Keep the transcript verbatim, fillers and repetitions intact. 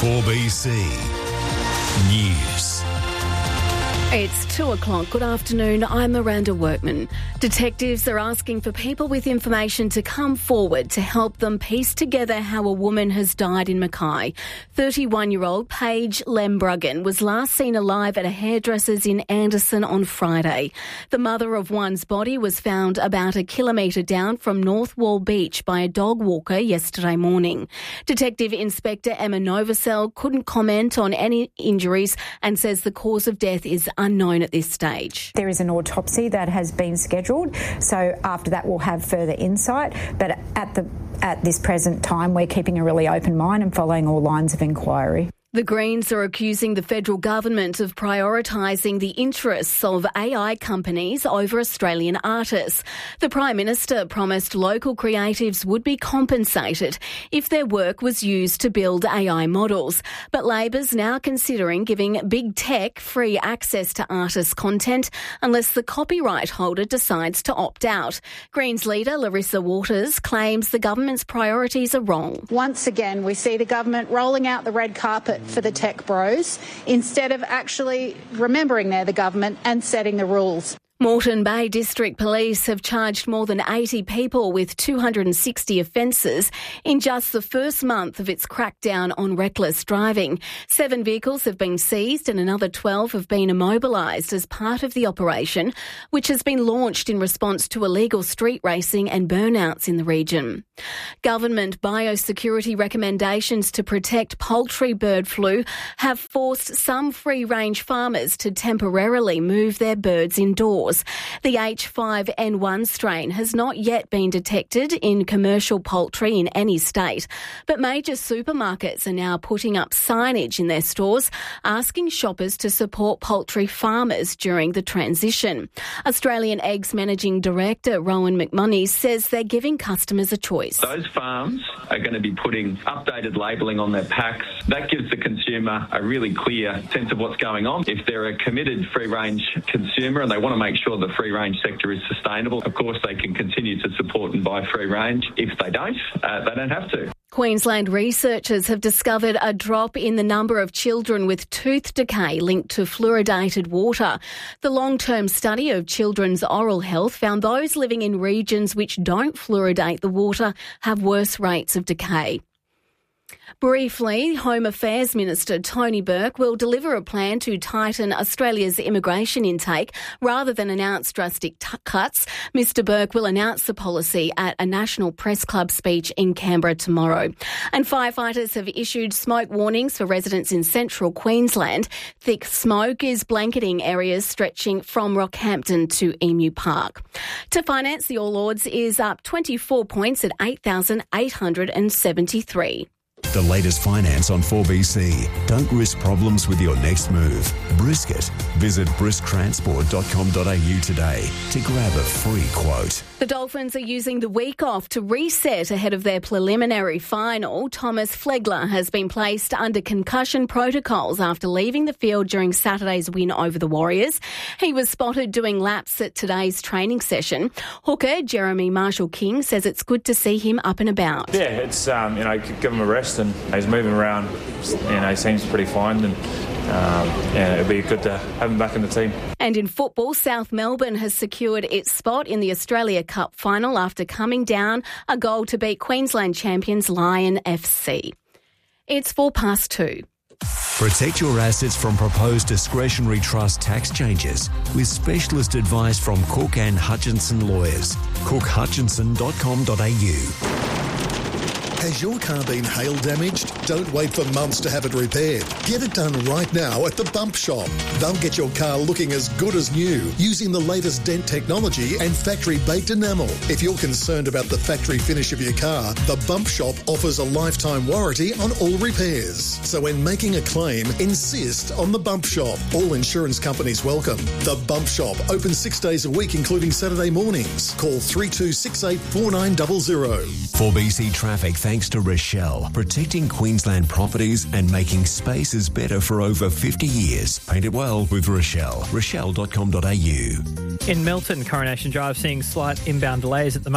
four B C News. It's two o'clock. Good afternoon. I'm Miranda Workman. Detectives are asking for people with information to come forward to help them piece together how a woman has died in Mackay. thirty-one-year-old Paige Lembruggen was last seen alive at a hairdresser's in Anderson on Friday. The mother of one's body was found about a kilometre down from North Wall Beach by a dog walker yesterday morning. Detective Inspector Emma Novosel couldn't comment on any injuries and says the cause of death is unknown at this stage. There is an autopsy that has been scheduled, so after that we'll have further insight, but at the at this present time we're keeping a really open mind and following all lines of inquiry. The Greens are accusing the federal government of prioritising the interests of A I companies over Australian artists. The Prime Minister promised local creatives would be compensated if their work was used to build A I models. But Labor's now considering giving big tech free access to artists' content unless the copyright holder decides to opt out. Greens leader Larissa Waters claims the government's priorities are wrong. Once again, we see the government rolling out the red carpet for the tech bros instead of actually remembering they're the government and setting the rules. Moreton Bay District Police have charged more than eighty people with two hundred sixty offences in just the first month of its crackdown on reckless driving. Seven vehicles have been seized and another twelve have been immobilised as part of the operation, which has been launched in response to illegal street racing and burnouts in the region. Government biosecurity recommendations to protect poultry bird flu have forced some free-range farmers to temporarily move their birds indoors. The H five N one strain has not yet been detected in commercial poultry in any state, but major supermarkets are now putting up signage in their stores asking shoppers to support poultry farmers during the transition. Australian Eggs Managing Director Rowan McMoney says they're giving customers a choice. Those farms are going to be putting updated labelling on their packs. That gives the consumer a really clear sense of what's going on. If they're a committed free-range consumer and they want to make sure the free-range sector is sustainable, of course they can continue to support and buy free-range. If they don't, uh, they don't have to. Queensland researchers have discovered a drop in the number of children with tooth decay linked to fluoridated water. The long-term study of children's oral health found those living in regions which don't fluoridate the water have worse rates of decay. Briefly, Home Affairs Minister Tony Burke will deliver a plan to tighten Australia's immigration intake rather than announce drastic t- cuts. Mister Burke will announce the policy at a National Press Club speech in Canberra tomorrow. And firefighters have issued smoke warnings for residents in central Queensland. Thick smoke is blanketing areas stretching from Rockhampton to Emu Park. To finance, the All Ords is up twenty-four points at eight thousand eight hundred seventy-three. The latest finance on four B C. Don't risk problems with your next move. Brisket. Visit brisk transport dot com dot a u today to grab a free quote. The Dolphins are using the week off to reset ahead of their preliminary final. Thomas Flegler has been placed under concussion protocols after leaving the field during Saturday's win over the Warriors. He was spotted doing laps at today's training session. Hooker Jeremy Marshall-King says it's good to see him up and about. Yeah, it's, um, you know, give him a rest and he's moving around. You know, he seems pretty fine and Um, yeah, it'd be good to have him back in the team. And in football, South Melbourne has secured its spot in the Australia Cup final after coming down a goal to beat Queensland champions Lion F C. It's four past two. Protect your assets from proposed discretionary trust tax changes with specialist advice from Cook and Hutchinson Lawyers. cook hutchinson dot com dot a u. Has your car been hail damaged? Don't wait for months to have it repaired. Get it done right now at the Bump Shop. They'll get your car looking as good as new using the latest dent technology and factory-baked enamel. If you're concerned about the factory finish of your car, the Bump Shop offers a lifetime warranty on all repairs. So when making a claim, insist on the Bump Shop. All insurance companies welcome. The Bump Shop, open six days a week, including Saturday mornings. Call three two six eight four nine zero zero. four B C Traffic thanks to Rochelle, protecting Queensland properties and making spaces better for over fifty years. Paint it well with Rochelle. rochelle dot com dot a u. In Melton, Coronation Drive seeing slight inbound delays at the moment.